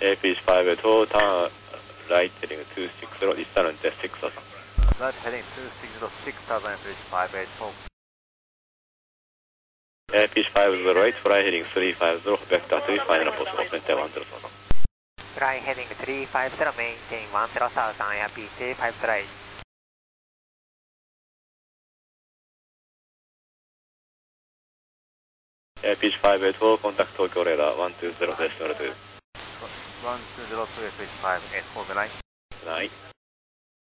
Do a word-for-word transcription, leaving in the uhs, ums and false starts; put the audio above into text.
A P five eight four, turn right heading two six zero, distance six thousand. Right heading two six zero, six thousand, A P five eight four. A P five zero eight, fly heading three five zero, vector three, final post, maintain one zero thousand. Fly heading three five zero, maintain one zero thousand, A P three five zero eight. A P five eight four, contact Tokyo radar one two zero, decimal two. one two zero two, A P five eight four, good night. Good night.